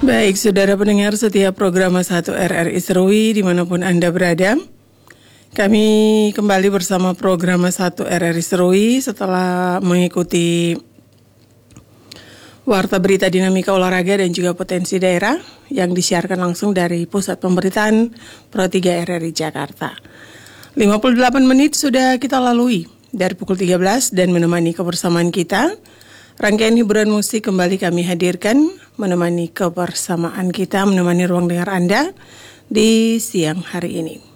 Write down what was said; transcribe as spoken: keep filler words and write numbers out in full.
Baik, saudara pendengar setiap program satu R R I Serui dimanapun Anda berada. Kami kembali bersama program satu R R I Serui setelah mengikuti Warta Berita Dinamika Olahraga dan juga Potensi Daerah yang disiarkan langsung dari Pusat Pemberitaan Pro tiga R R I Jakarta. lima puluh delapan menit sudah kita lalui dari pukul tiga belas dan menemani kebersamaan kita. Rangkaian hiburan musik kembali kami hadirkan menemani kebersamaan kita, menemani ruang dengar Anda di siang hari ini.